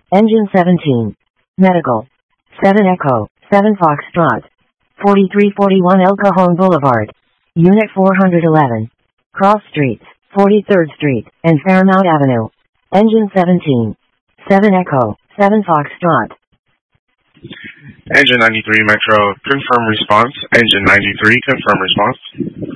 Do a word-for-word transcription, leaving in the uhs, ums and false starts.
Engine seventeen. Medical. seven Echo, seven Foxtrot. forty-three forty-one El Cajon Boulevard. Unit four hundred eleven. Cross Streets, forty-third Street, and Fairmount Avenue. Engine seventeen. seven Echo, seven Foxtrot. Engine ninety-three Metro, confirm response. Engine ninety-three, confirm response.